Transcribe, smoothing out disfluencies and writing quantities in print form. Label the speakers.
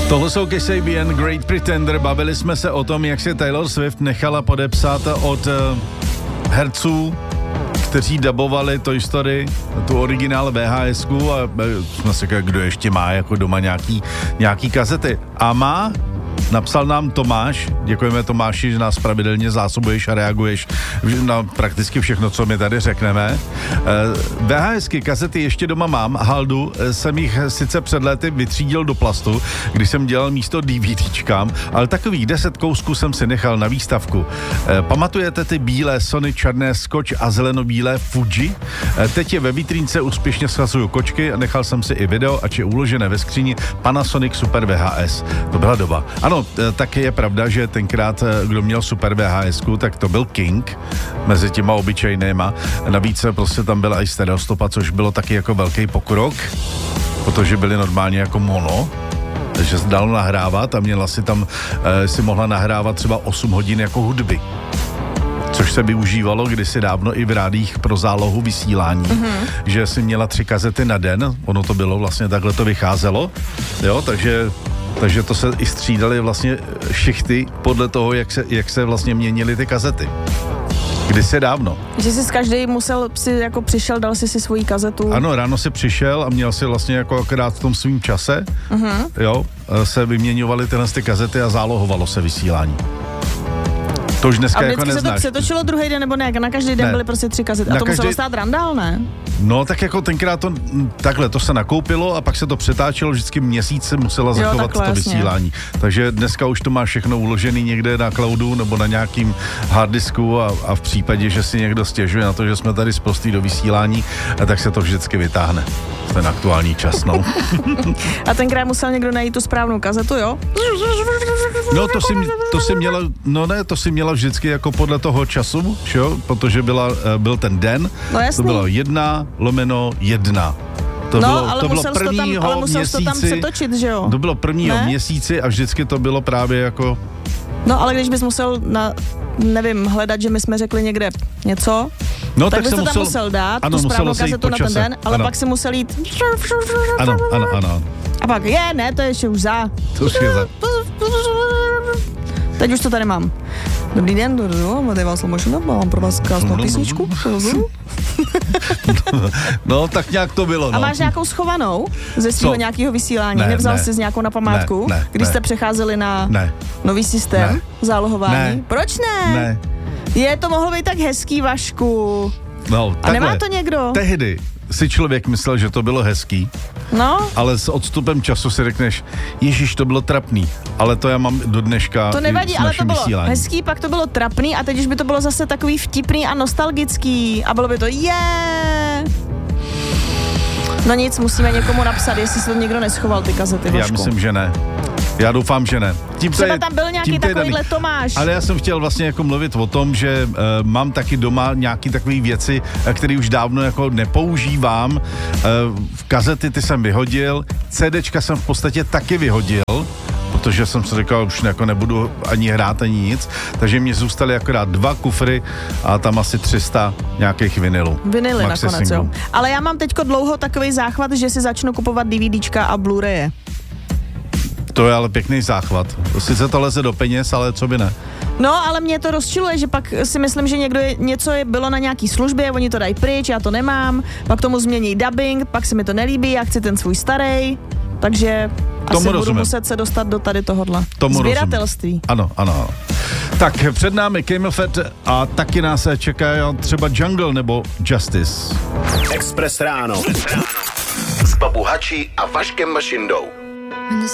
Speaker 1: Tohle jsou Kasabian, Great Pretender. Bavili jsme se o tom, jak se Taylor Swift nechala podepsat od herců, kteří dabovali Toy Story, tu originál VHS-ku, a jsme se říkali, kdo ještě má jako doma nějaký kazety. A napsal nám Tomáš, děkujeme Tomáši, že nás pravidelně zásobuješ a reaguješ na prakticky všechno, co my tady řekneme. VHSky, kazety ještě doma mám, haldu jsem jich sice před lety vytřídil do plastu, když jsem dělal místo DVDčkám, ale takových 10 kousků jsem si nechal na výstavku. Pamatujete ty bílé Sony, černé Scotch a zelenobílé Fuji? Teď je ve vitrínce, úspěšně schazuju kočky a nechal jsem si i video, ač je uložené ve skříni Panasonic Super VHS. To byla doba. Ano, tak je pravda, že tenkrát, kdo měl Super VHSku, tak to byl King mezi těma obyčejnýma. Navíc prostě tam byla i stereostopa, což bylo taky jako velký pokrok, protože byly normálně jako mono, takže se dalo nahrávat a měla si tam, si mohla nahrávat třeba 8 hodin jako hudby. Což se využívalo kdysi dávno i v rádích pro zálohu vysílání, že si měla 3 kazety na den, ono to bylo vlastně, takhle to vycházelo, jo, takže to se i střídaly vlastně šichty podle toho, jak se vlastně měnily ty kazety. Kdysi dávno.
Speaker 2: Že jsi každý přišel, dal si svoji kazetu.
Speaker 1: Ano, ráno si přišel a měl si vlastně jako akorát v tom svým čase, jo, se vyměňovaly tyhle ty kazety a zálohovalo se vysílání. To už dneska jako neznáš.
Speaker 2: A vždycky se to přetočilo druhý den, nebo ne? Na každý den byly prostě 3 kazety. A to muselo stát randál, ne?
Speaker 1: No, tak jako tenkrát to se nakoupilo a pak se to přetáčelo, vždycky měsíc se musela zachovat to vysílání. Takže dneska už to má všechno uložený někde na cloudu nebo na nějakým harddisku a v případě, že si někdo stěžuje na to, že jsme tady zprostí do vysílání, tak se to vždycky vytáhne. Ten aktuální čas, no.
Speaker 2: A tenkrát musel někdo najít tu správnou kazetu, jo?
Speaker 1: No, to si měla vždycky jako podle toho času, jo? Protože byl ten den,
Speaker 2: no,
Speaker 1: to bylo 1/1. To bylo prvního
Speaker 2: měsíci, to tam přetočit, že jo?
Speaker 1: To bylo prvního měsíci a vždycky to bylo právě jako...
Speaker 2: No, ale když bys musel hledat, že my jsme řekli někde něco,
Speaker 1: no,
Speaker 2: tak bys to tam musel dát, tu správnou kazetu na ten den, ale pak si musel jít...
Speaker 1: Ano.
Speaker 2: A pak to je ještě už za.
Speaker 1: To už je za.
Speaker 2: Teď už to tady mám. Dobrý den, tady vás Lomošina, mám pro vás krásnou písničku.
Speaker 1: No, tak nějak to bylo, no.
Speaker 2: A máš nějakou schovanou ze svého nějakého vysílání? Nevzal jsi z nějakou na památku? Když jste přecházeli na nový systém zálohování? Proč ne?
Speaker 1: Ne.
Speaker 2: To mohlo být tak hezký, Vašku.
Speaker 1: No,
Speaker 2: a nemá to někdo?
Speaker 1: Tehdy si člověk myslel, že to bylo hezký.
Speaker 2: No.
Speaker 1: Ale s odstupem času si řekneš, ježiš, to bylo trapný, ale to já mám do dneška.
Speaker 2: To nevadí, ale to bylo
Speaker 1: vysílání.
Speaker 2: Hezký, pak to bylo trapný a teď už by to bylo zase takový vtipný a nostalgický a bylo by to No nic, musíme někomu napsat, jestli se to někdo neschoval, ty kazety, Vašku.
Speaker 1: Já myslím, že ne. Já doufám, že ne.
Speaker 2: Třeba tam byl nějaký takovýhle Tomáš.
Speaker 1: Ale já jsem chtěl vlastně jako mluvit o tom, že mám taky doma nějaký takový věci, které už dávno jako nepoužívám. V kazety ty jsem vyhodil, CDčka jsem v podstatě taky vyhodil, protože jsem si říkal, už jako nebudu ani hrát, ani nic, takže mě zůstaly akorát 2 kufry a tam asi 300 nějakých vinylů.
Speaker 2: Vinily nakonec, jo. Ale já mám teďko dlouho takový záchvat, že si začnu kupovat DVDčka a Blu-raye.
Speaker 1: To je ale pěkný záchvat. Sice to leze do peněz, ale co by ne.
Speaker 2: No, ale mě to rozčiluje, že pak si myslím, že něco bylo na nějaký službě, oni to dají pryč, já to nemám, pak tomu změní dubbing, pak se mi to nelíbí, já chci ten svůj starý, takže asi budu muset se dostat do tady tohodle. Sběratelství.
Speaker 1: Ano. Tak před námi Camel Fat a taky nás čeká třeba Jungle nebo Justice.
Speaker 3: Express ráno. S Babu Hačí a Vaškem Mašindou.